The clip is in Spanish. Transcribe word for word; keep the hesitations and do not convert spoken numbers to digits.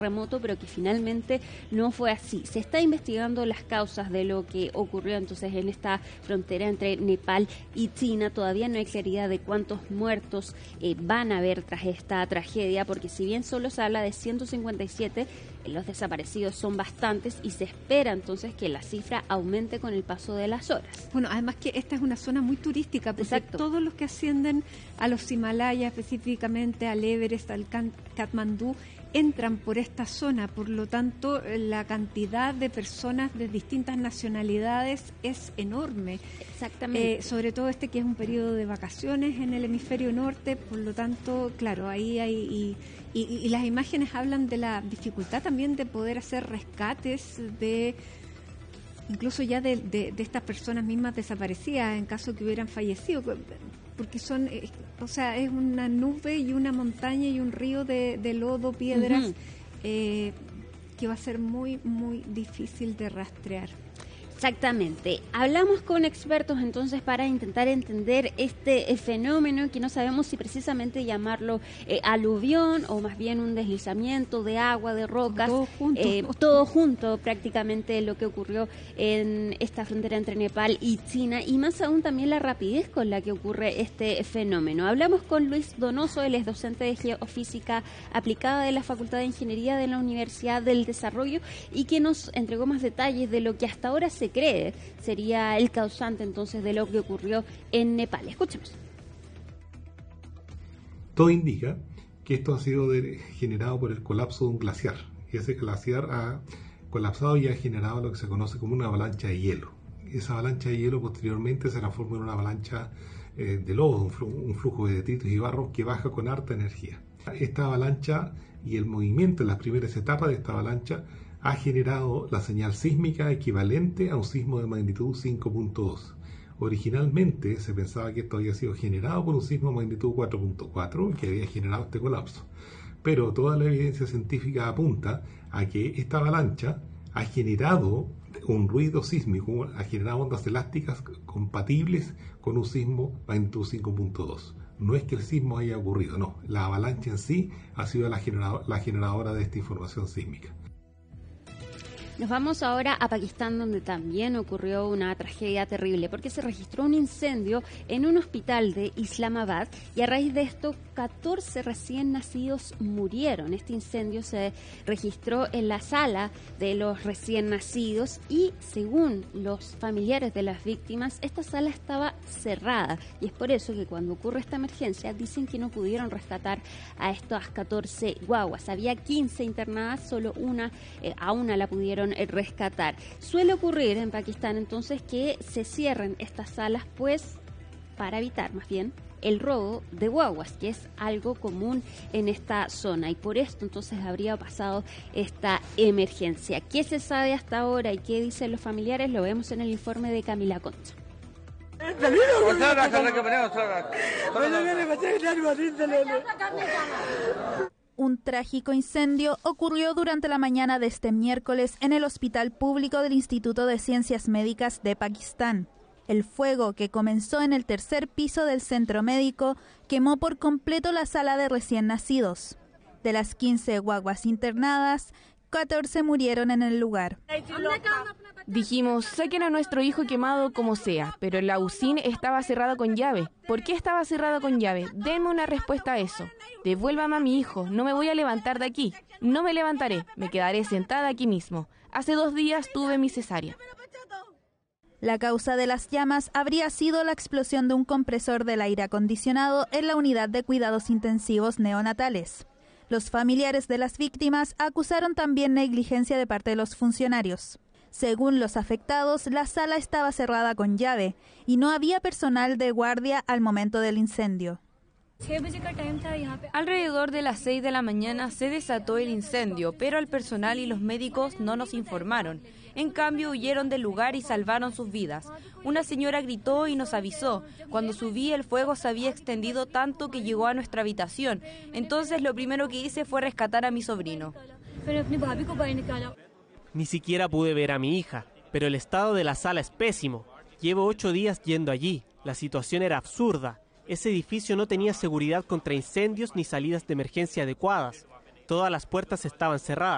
remoto, pero que finalmente no fue así. Se está investigando las causas de lo que ocurrió entonces en esta frontera entre Nepal y China. Todavía no hay claridad de cuántos muertos eh, van a haber tras esta tragedia, porque si bien solo se habla de ciento cincuenta y siete, los desaparecidos son bastantes y se espera entonces que la cifra aumente con el paso de las horas. Bueno, además que esta es una zona muy turística, porque Exacto. todos los que ascienden a los Himalayas, específicamente al Everest, al Katmandú, entran por esta zona, por lo tanto la cantidad de personas de distintas nacionalidades es enorme. Exactamente. Eh, sobre todo este que es un periodo de vacaciones en el hemisferio norte, por lo tanto, claro, ahí hay... Y, y, y las imágenes hablan de la dificultad también de poder hacer rescates de... incluso ya de, de, de estas personas mismas desaparecidas en caso que hubieran fallecido, porque son, eh, o sea, es una nube y una montaña y un río de, de lodo, piedras, uh-huh. eh, que va a ser muy, muy difícil de rastrear. Exactamente. Hablamos con expertos entonces para intentar entender este fenómeno, que no sabemos si precisamente llamarlo eh, aluvión o más bien un deslizamiento de agua, de rocas, todo junto, eh, todo junto prácticamente lo que ocurrió en esta frontera entre Nepal y China, y más aún también la rapidez con la que ocurre este fenómeno. Hablamos con Luis Donoso, él es docente de Geofísica Aplicada de la Facultad de Ingeniería de la Universidad del Desarrollo, y que nos entregó más detalles de lo que hasta ahora se cree sería el causante entonces de lo que ocurrió en Nepal. Escuchemos. Todo indica que esto ha sido de, generado por el colapso de un glaciar, y ese glaciar ha colapsado y ha generado lo que se conoce como una avalancha de hielo. Esa avalancha de hielo posteriormente se transforma en una avalancha eh, de lodo, un flujo, un flujo de detritos y barro que baja con harta energía. Esta avalancha y el movimiento en las primeras etapas de esta avalancha ha generado la señal sísmica equivalente a un sismo de magnitud cinco punto dos. Originalmente se pensaba que esto había sido generado por un sismo de magnitud cuatro punto cuatro que había generado este colapso. Pero toda la evidencia científica apunta a que esta avalancha ha generado un ruido sísmico, ha generado ondas elásticas compatibles con un sismo de magnitud cinco punto dos. No es que el sismo haya ocurrido, no. La avalancha en sí ha sido la, generado, la generadora de esta información sísmica. Nos vamos ahora a Pakistán, donde también ocurrió una tragedia terrible, porque se registró un incendio en un hospital de Islamabad y a raíz de esto catorce recién nacidos murieron. Este incendio se registró en la sala de los recién nacidos y, según los familiares de las víctimas, esta sala estaba cerrada, y es por eso que cuando ocurre esta emergencia dicen que no pudieron rescatar a estas catorce guaguas. Había quince internadas, solo una, eh, a una la pudieron rescatar. Suele ocurrir en Pakistán entonces que se cierren estas salas, pues para evitar más bien el robo de guaguas, que es algo común en esta zona, y por esto entonces habría pasado esta emergencia. ¿Qué se sabe hasta ahora y qué dicen los familiares? Lo vemos en el informe de Camila Concha. Un trágico incendio ocurrió durante la mañana de este miércoles en el Hospital Público del Instituto de Ciencias Médicas de Pakistán. El fuego, que comenzó en el tercer piso del centro médico, quemó por completo la sala de recién nacidos. De las quince guaguas internadas, catorce murieron en el lugar. Dijimos, saquen a nuestro hijo quemado como sea, pero la U C I N estaba cerrada con llave. ¿Por qué estaba cerrada con llave? Denme una respuesta a eso. Devuélvame a mi hijo, no me voy a levantar de aquí. No me levantaré, me quedaré sentada aquí mismo. Hace dos días tuve mi cesárea. La causa de las llamas habría sido la explosión de un compresor del aire acondicionado en la unidad de cuidados intensivos neonatales. Los familiares de las víctimas acusaron también negligencia de parte de los funcionarios. Según los afectados, la sala estaba cerrada con llave y no había personal de guardia al momento del incendio. Alrededor de las seis de la mañana se desató el incendio, pero el personal y los médicos no nos informaron. En cambio, huyeron del lugar y salvaron sus vidas. Una señora gritó y nos avisó. Cuando subí, el fuego se había extendido tanto que llegó a nuestra habitación. Entonces, lo primero que hice fue rescatar a mi sobrino. Ni siquiera pude ver a mi hija, pero el estado de la sala es pésimo. Llevo ocho días yendo allí. La situación era absurda. Ese edificio no tenía seguridad contra incendios ni salidas de emergencia adecuadas. Todas las puertas estaban cerradas.